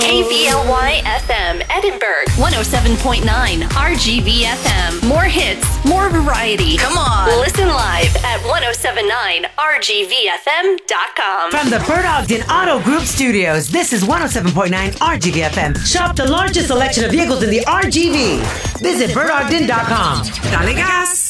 KVLY FM Edinburgh 107.9 RGV FM. More hits, more variety. Come on. Listen live at 1079rgvfm.com. From the Bert Ogden Auto Group Studios, this is 107.9 RGV FM. Shop the largest selection of vehicles in the RGV. Visit BertOgden.com. Dale gas.